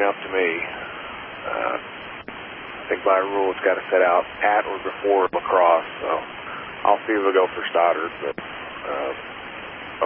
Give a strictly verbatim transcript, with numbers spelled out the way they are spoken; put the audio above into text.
up to me. Uh, I think by rule it's got to set out at or before La Crosse, so I'll see if we'll go for Stoddard, but uh,